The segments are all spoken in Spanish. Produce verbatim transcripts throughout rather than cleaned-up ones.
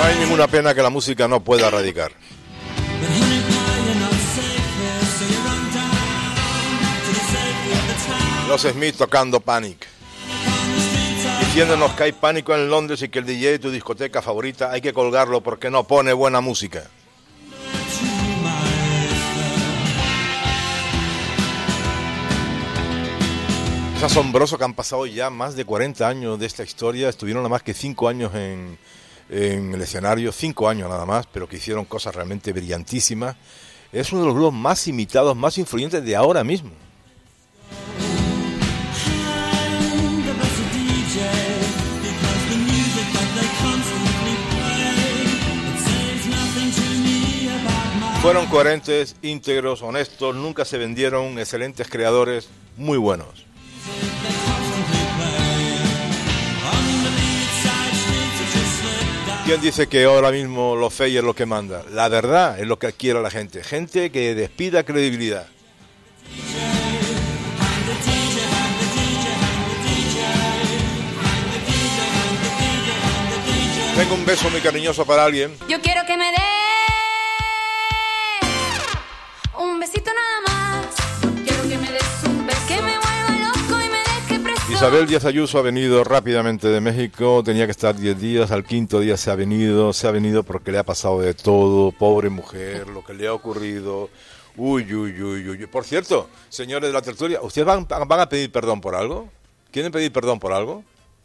hay ninguna pena que la música no pueda erradicar. Los Smiths tocando Panic, diciéndonos que hay pánico en Londres y que el D J de tu discoteca favorita hay que colgarlo porque no pone buena música. Es asombroso que han pasado ya más de cuarenta años de esta historia. Estuvieron nada más que cinco años en, en el escenario, cinco años nada más, pero que hicieron cosas realmente brillantísimas. Es uno de los grupos más imitados, más influyentes de ahora mismo. Fueron coherentes, íntegros, honestos, nunca se vendieron, excelentes creadores, muy buenos. ¿Quién dice que ahora mismo lo fey es lo que manda? La verdad es lo que quiere la gente. Gente que despida credibilidad. Tengo un beso muy cariñoso para alguien. Yo quiero que me dé un besito nada más. Quiero que me des un beso que me vuelva loco y me deje preso. Isabel Díaz Ayuso ha venido rápidamente de México. Tenía que estar diez días. Al quinto día se ha venido. Se ha venido porque le ha pasado de todo. Pobre mujer, lo que le ha ocurrido. Uy, uy, uy, uy. Por cierto, señores de la tertulia, ¿ustedes van, van a pedir perdón por algo? ¿Quieren pedir perdón por algo?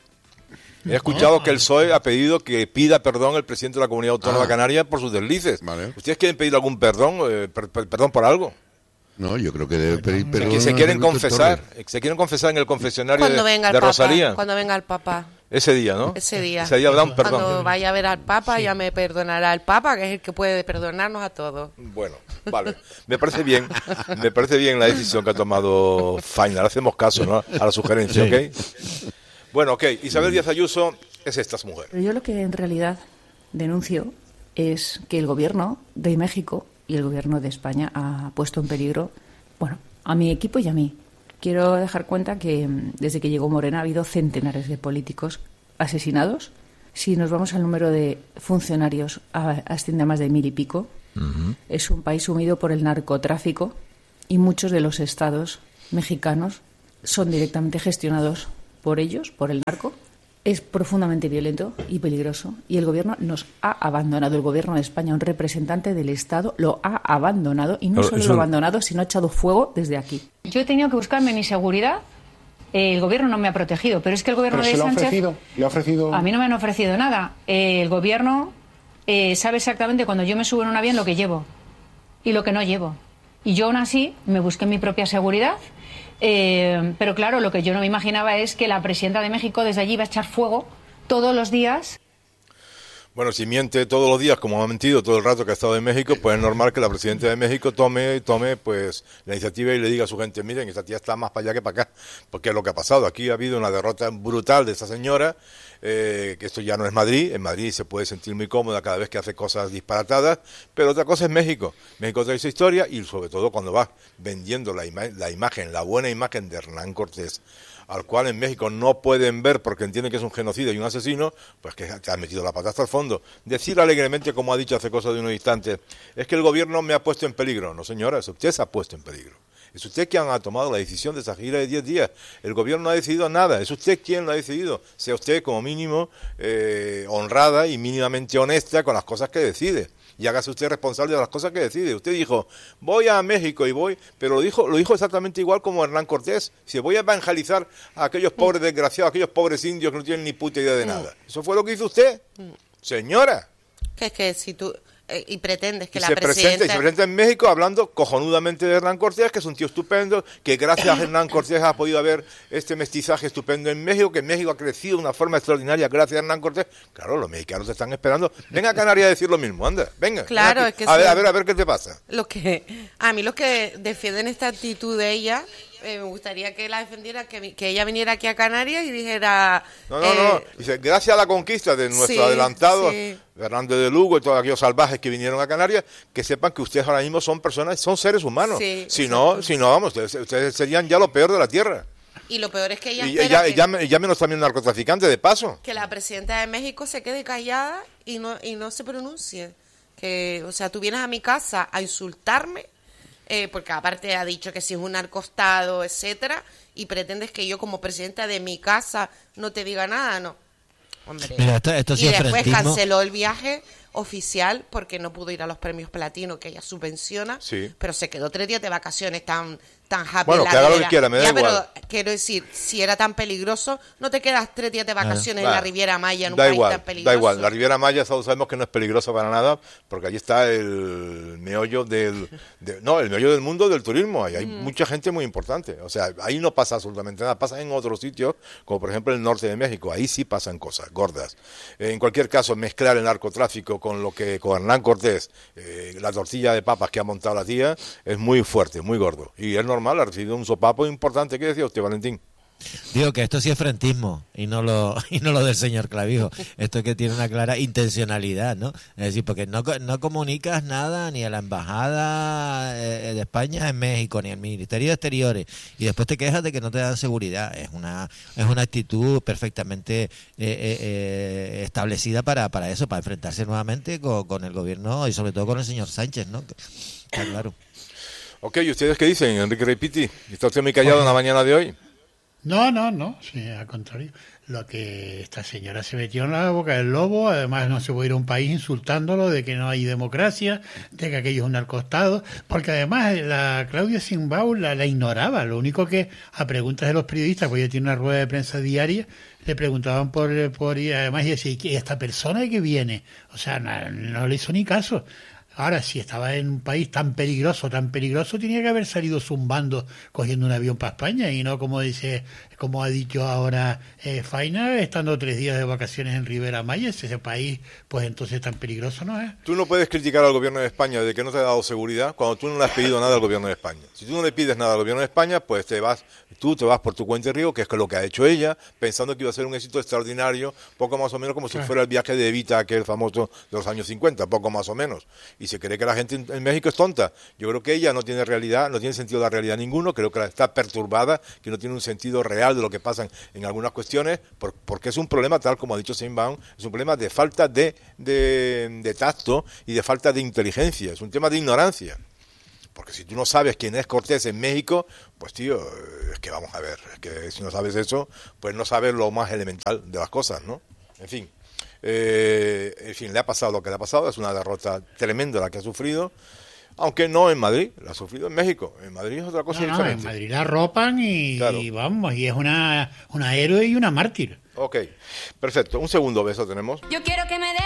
He escuchado que el P S O E ha pedido que pida perdón el presidente de la Comunidad Autónoma ah. Canaria por sus deslices. Vale. ¿Ustedes quieren pedir algún perdón, eh, per, per, perdón por algo? No, yo creo que debe pedir perdón. Que se quieren confesar, se quieren confesar en el confesionario de, de Rosalía. Cuando venga el Papa. Ese día, ¿no? Ese día. Ese día dan perdón. Cuando vaya a ver al Papa, sí. Ya me perdonará el Papa, que es el que puede perdonarnos a todos. Bueno, vale. Me parece bien, me parece bien la decisión que ha tomado Final. Hacemos caso, ¿no? A la sugerencia, sí. ¿Ok? Bueno, ok. Isabel Díaz Ayuso es esta mujer. Pero yo lo que en realidad denuncio es que el gobierno de México y el gobierno de España ha puesto en peligro, bueno, a mi equipo y a mí. Quiero dejar cuenta que desde que llegó Morena ha habido centenares de políticos asesinados. Si nos vamos al número de funcionarios, asciende a más de mil y pico. Uh-huh. Es un país sumido por el narcotráfico y muchos de los estados mexicanos son directamente gestionados por ellos, por el narco. Es profundamente violento y peligroso y el gobierno nos ha abandonado. El gobierno de España, un representante del Estado, lo ha abandonado y no Pero solo eso... lo ha abandonado, sino ha echado fuego desde aquí. Yo he tenido que buscarme mi seguridad. El gobierno no me ha protegido, pero es que el gobierno ¿Pero de se Sánchez... ¿Le ha ofrecido? ¿Le ha ofrecido? A mí no me han ofrecido nada. El gobierno eh, sabe exactamente cuando yo me subo en un avión lo que llevo y lo que no llevo. Y yo aún así me busqué mi propia seguridad. Eh, pero claro, lo que yo no me imaginaba es que la presidenta de México desde allí iba a echar fuego todos los días. Bueno, si miente todos los días, como ha mentido todo el rato que ha estado en México, pues es normal que la presidenta de México tome tome pues la iniciativa y le diga a su gente, miren, esta tía está más para allá que para acá, porque es lo que ha pasado. Aquí ha habido una derrota brutal de esta señora, eh, que esto ya no es Madrid. En Madrid se puede sentir muy cómoda cada vez que hace cosas disparatadas, pero otra cosa es México. México trae esa historia y sobre todo cuando va vendiendo la, ima- la imagen, la buena imagen de Hernán Cortés, al cual en México no pueden ver porque entienden que es un genocida y un asesino, pues que te has metido la pata hasta el fondo. Decir alegremente, como ha dicho hace cosa de unos instantes, es que el gobierno me ha puesto en peligro. No, señora, usted se ha puesto en peligro. Es usted quien ha tomado la decisión de esa gira de diez días. El gobierno no ha decidido nada, es usted quien lo ha decidido. Sea usted, como mínimo, eh, honrada y mínimamente honesta con las cosas que decide. Y hágase usted responsable de las cosas que decide. Usted dijo, voy a México y voy, pero lo dijo lo dijo exactamente igual como Hernán Cortés. Si voy a evangelizar a aquellos pobres desgraciados, a aquellos pobres indios que no tienen ni puta idea de nada. Eso fue lo que hizo usted, señora. Que es que si tú... Eh, y pretendes que y la se presidenta... presenta, y se presenta en México hablando cojonudamente de Hernán Cortés, que es un tío estupendo, que gracias a Hernán Cortés ha podido haber este mestizaje estupendo en México, que México ha crecido de una forma extraordinaria gracias a Hernán Cortés. Claro, los mexicanos te están esperando. Venga a Canarias a decir lo mismo, anda, venga. Claro, venga es que a ver, sí. a ver, a ver qué te pasa. Lo que, a mí los que defienden esta actitud de ella... Eh, me gustaría que la defendiera, que, que ella viniera aquí a Canarias y dijera... No, no, eh, no. Dice, gracias a la conquista de nuestro sí, adelantado, sí. Fernández de Lugo y todos aquellos salvajes que vinieron a Canarias, que sepan que ustedes ahora mismo son personas, son seres humanos. Sí, si no, si no, vamos, ustedes, ustedes serían ya lo peor de la tierra. Y lo peor es que ella Y espera ya, que, ya, ya menos también narcotraficante, de paso. que la presidenta de México se quede callada y no y no se pronuncie. Que, o sea, tú vienes a mi casa a insultarme, eh, porque aparte ha dicho que si es un narcostado, etcétera, y pretendes que yo como presidenta de mi casa no te diga nada, no. Hombre. Mira, esto, esto sí Y es después frentismo. canceló el viaje oficial porque no pudo ir a los premios platino que ella subvenciona, Sí. pero se quedó tres días de vacaciones tan tan happy. Bueno, en la que haga lo Riviera. que quiera, me da Ya, igual. pero quiero decir, si era tan peligroso, no te quedas tres días de vacaciones Claro. en la Riviera Maya, en un Da país igual, tan peligroso. da igual. La Riviera Maya todos sabemos que no es peligrosa para nada, porque allí está el meollo del... de- no, el meollo del mundo del turismo. Ahí hay mucha gente muy importante. O sea, ahí no pasa absolutamente nada. Pasa en otros sitios, como por ejemplo el norte de México. Ahí sí pasan cosas gordas. Eh, en cualquier caso, mezclar el narcotráfico con lo que con Hernán Cortés, eh, la tortilla de papas que ha montado la tía, es muy fuerte, muy gordo. Y es normal, ha recibido un sopapo importante. ¿Qué decía usted, Valentín? Digo que esto sí es frentismo y no lo y no lo del señor Clavijo. Esto es que tiene una clara intencionalidad, ¿no? Es decir, porque no, co- no comunicas nada ni a la embajada eh, de España en México ni al Ministerio de Exteriores y después te quejas de que no te dan seguridad. Es una es una actitud perfectamente eh, eh, eh, establecida para, para eso, para enfrentarse nuevamente con, con el gobierno y sobre todo con el señor Sánchez, ¿no? Que- Está claro. Ok, ¿y ustedes qué dicen, Enrique Reipiti? ¿Está usted muy callado en la mañana de hoy? No, no, no, sí, al contrario. Lo que esta señora se metió en la boca del lobo, además no se puede ir a un país insultándolo de que no hay democracia, de que aquello es un narcostado, porque además la Claudia Sheinbaum la, la ignoraba. Lo único que a preguntas de los periodistas, pues ella tiene una rueda de prensa diaria, le preguntaban por, por y además ella decía, ¿y esta persona de qué viene? O sea, no, no le hizo ni caso. Ahora, si estaba en un país tan peligroso, tan peligroso, tenía que haber salido zumbando, cogiendo un avión para España, y no como dice, como ha dicho ahora eh, Faina, estando tres días de vacaciones en Rivera Maya. Ese país, pues entonces tan peligroso no es. Tú no puedes criticar al gobierno de España de que no te ha dado seguridad cuando tú no le has pedido nada al gobierno de España. Si tú no le pides nada al gobierno de España, pues te vas, tú te vas por tu cuenta y riesgo, que es lo que ha hecho ella, pensando que iba a ser un éxito extraordinario, poco más o menos como si Claro. fuera el viaje de Evita, aquel famoso de los años cincuenta, poco más o menos. Y se cree que la gente en, en México es tonta. Yo creo que ella no tiene realidad, no tiene sentido de la realidad ninguno, creo que está perturbada, que no tiene un sentido real de lo que pasa en, en algunas cuestiones, por- porque es un problema, tal como ha dicho Sheinbaum, es un problema de falta de, de, de tacto y de falta de inteligencia, es un tema de ignorancia. Porque si tú no sabes quién es Cortés en México, pues tío, es que vamos a ver, es que si no sabes eso, pues no sabes lo más elemental de las cosas, ¿no? En fin, eh, en fin, le ha pasado lo que le ha pasado, es una derrota tremenda la que ha sufrido, aunque no en Madrid, la ha sufrido en México, en Madrid es otra cosa No, no, diferente. en Madrid la arropan y, Claro. y vamos, y es una, una héroe y una mártir. Ok, perfecto, un segundo beso tenemos. Yo quiero que me des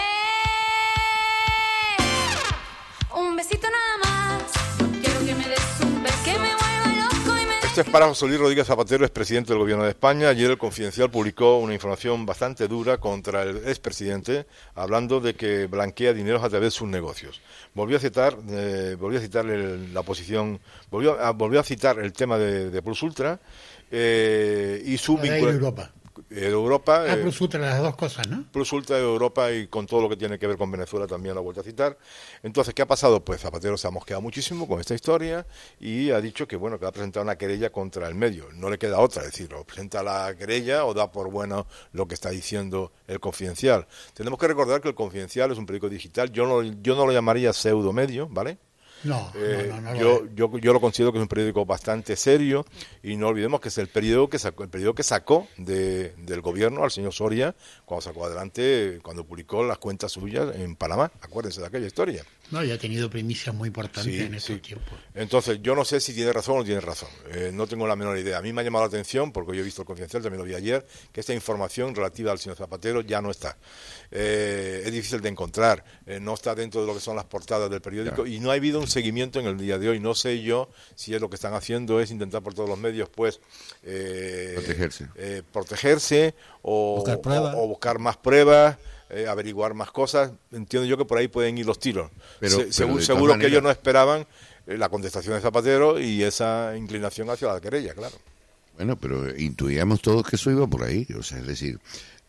un besito nada más. Quiero que me des un beso que me vuelva loco y me Este es para José Luis Rodríguez Zapatero, expresidente del Gobierno de España. Ayer el Confidencial publicó una información bastante dura contra el expresidente, hablando de que blanquea dineros a través de sus negocios. Volvió a citar, eh, volvió a citar el- la posición, volvió a, volvió a citar el tema de, de Plus Ultra eh, y su La de vincula- Europa. eh, Europa. Ah, eh, Plus Ultra, las dos cosas, ¿no? Plus Ultra de Europa y con todo lo que tiene que ver con Venezuela también la vuelta a citar. Entonces, ¿qué ha pasado? Pues Zapatero se ha mosqueado muchísimo con esta historia y ha dicho que, bueno, que va a presentar una querella contra el medio. No le queda otra, es decir, o presenta la querella o da por bueno lo que está diciendo el Confidencial. Tenemos que recordar que el Confidencial es un periódico digital, yo no, yo no lo llamaría pseudo medio, ¿vale? No, Eh, no, no, no lo yo, es. yo, yo lo considero que es un periódico bastante serio y no olvidemos que es el periódico que sacó, el periódico que sacó de, del gobierno al señor Soria cuando sacó adelante, cuando publicó las cuentas suyas en Panamá. Acuérdense de aquella historia. No, ya ha tenido primicias muy importantes Sí, en estos sí. tiempos. Entonces, yo no sé si tiene razón o no tiene razón. Eh, no tengo la menor idea. A mí me ha llamado la atención, porque yo he visto el Confidencial, también lo vi ayer, que esta información relativa al señor Zapatero ya no está. Eh, es difícil de encontrar. Eh, no está dentro de lo que son las portadas del periódico Claro. y no ha habido un seguimiento en el día de hoy. No sé yo si es lo que están haciendo es intentar por todos los medios, pues, eh, Protegerse. eh, protegerse o Buscar pruebas. o- o buscar más pruebas. eh, averiguar más cosas. Entiendo yo que por ahí pueden ir los tiros. Pero- Se- pero seguro de seguro todas que ellos no maneras- esperaban eh, la contestación de Zapatero y esa inclinación hacia la querella, claro. Bueno, pero intuíamos todos que eso iba por ahí. O sea, es decir,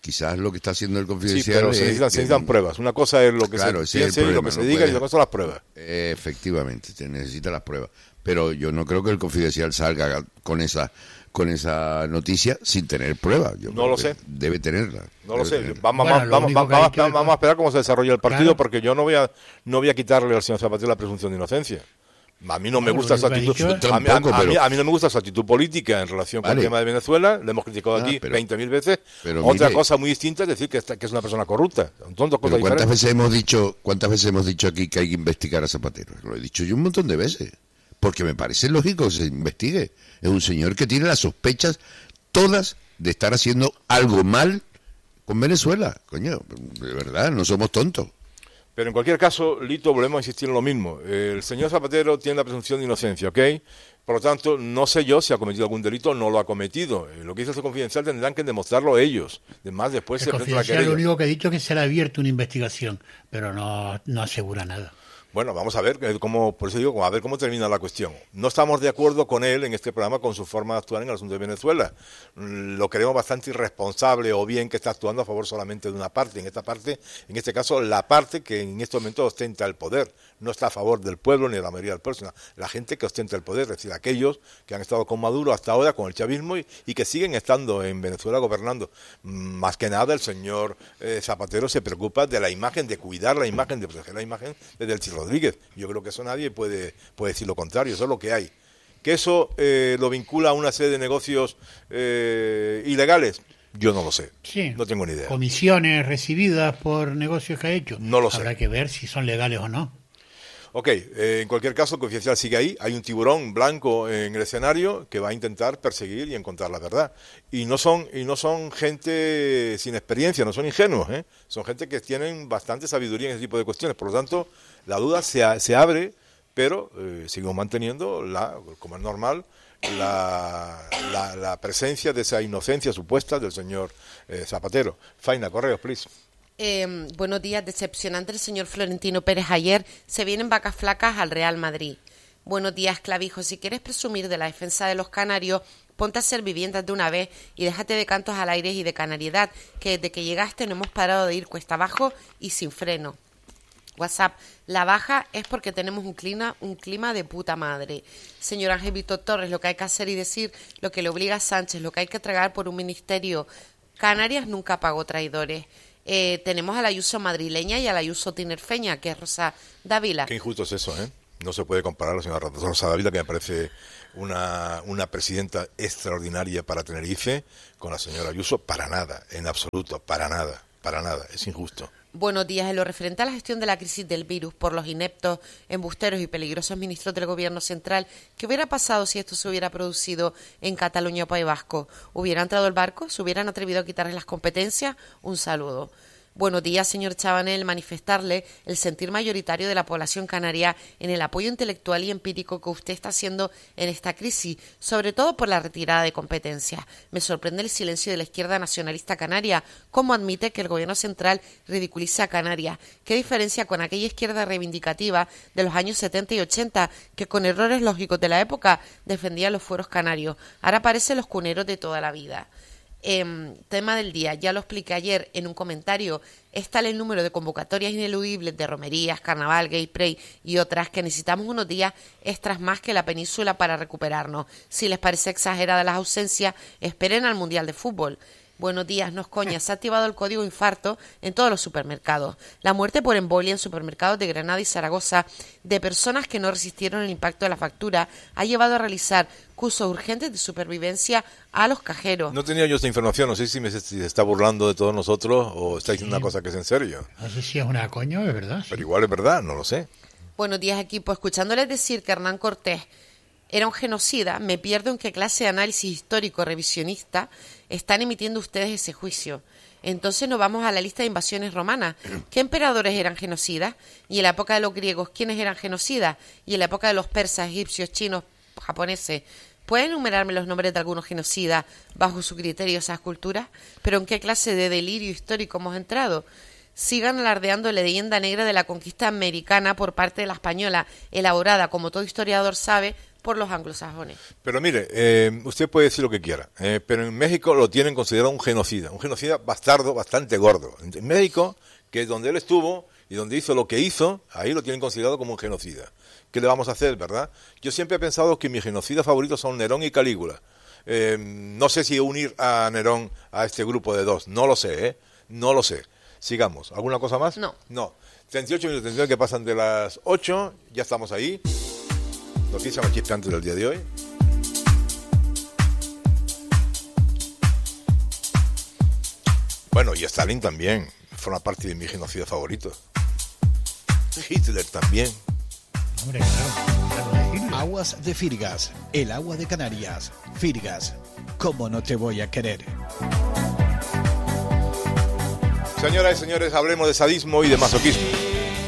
quizás lo que está haciendo el Sí, Confidencial pero se es necesitan, se que- necesitan pruebas. Una cosa es lo que Claro, se ese es piense el y lo problema, que se no diga puede- y otra cosa las pruebas. Eh, efectivamente, se necesita las pruebas. Pero yo no creo que el Confidencial salga con esa con esa noticia sin tener pruebas. Yo No creo lo que sé. Debe tenerla. No lo debe sé. tenerla. Vamos, Bueno, vamos, lo vamos, único que vamos, hay que ver- vamos a esperar cómo se desarrolla el partido, Claro. porque yo no voy a no voy a quitarle al señor Zapatero la presunción de inocencia. A mí no me No, gusta lo su único que actitud. ha dicho- A mí, a- Tampoco, a mí- pero- a mí no me gusta su actitud política en relación con Vale. el tema de Venezuela. Le hemos criticado Ah, aquí pero- veinte mil veces. pero Otra mire- cosa muy distinta es decir que, está- que es una persona corrupta. Son dos cosas Pero ¿cuántas diferentes. veces hemos dicho, cuántas veces hemos dicho aquí que hay que investigar a Zapatero? Lo he dicho yo un montón de veces, porque me parece lógico que se investigue. Es un señor que tiene las sospechas todas de estar haciendo algo mal con Venezuela. Coño, de verdad, no somos tontos. Pero en cualquier caso, Lito, volvemos a insistir en lo mismo. El señor Zapatero tiene la presunción de inocencia, ¿ok? Por lo tanto, no sé yo si ha cometido algún delito o no lo ha cometido. Eh, Lo que dice el Confidencial tendrán que demostrarlo ellos. Además, después El se presenta la Confidencial lo querella. único que ha dicho es que será abierta una investigación, pero no, no asegura nada. Bueno, vamos a ver eh, cómo, por eso digo, a ver cómo termina la cuestión. No estamos de acuerdo con él en este programa con su forma de actuar en el asunto de Venezuela. Mm, Lo creemos bastante irresponsable o bien que está actuando a favor solamente de una parte. En esta parte, en este caso, la parte que en este momento ostenta el poder. No está a favor del pueblo ni de la mayoría del pueblo, sino la gente que ostenta el poder, es decir, aquellos que han estado con Maduro hasta ahora, con el chavismo y, y que siguen estando en Venezuela gobernando. Mm, Más que nada, el señor eh, Zapatero se preocupa de la imagen, de cuidar la imagen, de proteger la imagen de Delcy Rodríguez. Yo creo que eso nadie puede, puede decir lo contrario, eso es lo que hay. ¿Que eso eh, lo vincula a una serie de negocios eh, ilegales? Yo no lo sé, Sí. no tengo ni idea. Comisiones recibidas por negocios que ha hecho. No lo sé. Habrá que ver si son legales o no. Ok, eh, en cualquier caso, el Confidencial sigue ahí. Hay un tiburón blanco en el escenario que va a intentar perseguir y encontrar la verdad. Y no son y no son gente sin experiencia, no son ingenuos, ¿eh? Son gente que tienen bastante sabiduría en ese tipo de cuestiones. Por lo tanto, la duda se, a- se abre, pero eh, seguimos manteniendo, la, como es normal, la, la, la presencia de esa inocencia supuesta del señor eh, Zapatero. Faina, correos, please. Eh, buenos días, decepcionante el señor Florentino Pérez ayer. Se vienen vacas flacas al Real Madrid. Buenos días, Clavijo. Si quieres presumir de la defensa de los canarios, ponte a hacer viviendas de una vez y déjate de cantos al aire y de canariedad, que desde que llegaste no hemos parado de ir cuesta abajo y sin freno. WhatsApp, la baja es porque tenemos un clima, un clima de puta madre. Señor Ángel Víctor Torres, lo que hay que hacer y decir, lo que le obliga a Sánchez, lo que hay que tragar por un ministerio. Canarias nunca pagó traidores. Eh, tenemos a la Ayuso madrileña y a la Ayuso tinerfeña, que es Rosa Dávila. Qué injusto es eso, ¿eh? No se puede comparar a la señora Rosa Dávila, que me parece una, una presidenta extraordinaria para Tenerife, con la señora Ayuso, para nada, en absoluto, para nada, para nada, es injusto. Buenos días. En lo referente a la gestión de la crisis del virus por los ineptos, embusteros y peligrosos ministros del Gobierno central, ¿qué hubiera pasado si esto se hubiera producido en Cataluña o País Vasco? ¿Hubiera entrado el barco? ¿Se hubieran atrevido a quitarles las competencias? Un saludo. Buenos días, señor Chabanel. Manifestarle el sentir mayoritario de la población canaria en el apoyo intelectual y empírico que usted está haciendo en esta crisis, sobre todo por la retirada de competencias. Me sorprende el silencio de la izquierda nacionalista canaria. ¿Cómo admite que el gobierno central ridiculice a Canarias? ¿Qué diferencia con aquella izquierda reivindicativa de los años setenta y ochenta que con errores lógicos de la época defendía los fueros canarios? Ahora parecen los cuneros de toda la vida. Eh, tema del día, ya lo expliqué ayer en un comentario, es tal el número de convocatorias ineludibles de romerías, carnaval, gay pride y otras que necesitamos unos días extras más que la península para recuperarnos. Si les parece exagerada las ausencias, esperen al Mundial de Fútbol. Buenos días, no es coña, se ha activado el código infarto en todos los supermercados. La muerte por embolia en supermercados de Granada y Zaragoza de personas que no resistieron el impacto de la factura ha llevado a realizar cursos urgentes de supervivencia a los cajeros. No tenía yo esta información, no sé si me si se está burlando de todos nosotros o está diciendo Sí. una cosa que es en serio. No sé si es una coña o es verdad. sí. Pero igual es verdad, no lo sé. Buenos días, equipo. Escuchándoles decir que Hernán Cortés era un genocida, me pierdo en qué clase de análisis histórico revisionista están emitiendo ustedes ese juicio. Entonces nos vamos a la lista de invasiones romanas. ¿Qué emperadores eran genocidas? Y en la época de los griegos, ¿quiénes eran genocidas? Y en la época de los persas, egipcios, chinos, japoneses. ¿Pueden enumerarme los nombres de algunos genocidas bajo su criterio esas culturas? ¿Pero en qué clase de delirio histórico hemos entrado? Sigan alardeando la leyenda negra de la conquista americana por parte de la española, elaborada, como todo historiador sabe, por los anglosajones. Pero mire, eh, usted puede decir lo que quiera, eh, pero en México lo tienen considerado un genocida, un genocida bastardo, bastante gordo. En México, que es donde él estuvo y donde hizo lo que hizo, ahí lo tienen considerado como un genocida. ¿Qué le vamos a hacer, verdad? Yo siempre he pensado que mis genocidas favoritos son Nerón y Calígula. Eh, no sé si unir a Nerón a este grupo de dos, no lo sé, ¿eh? No lo sé. Sigamos. ¿Alguna cosa más? No. No. treinta y ocho minutos, atención, que pasan de las ocho, ya estamos ahí. Noticia más chispeante del día de hoy. Bueno, y Stalin también, forma parte de mi genocida favorito. Hitler también. Hombre, claro, claro, es Hitler. Aguas de Firgas, el agua de Canarias. Firgas, ¿cómo no te voy a querer? Señoras y señores, hablemos de sadismo y de masoquismo.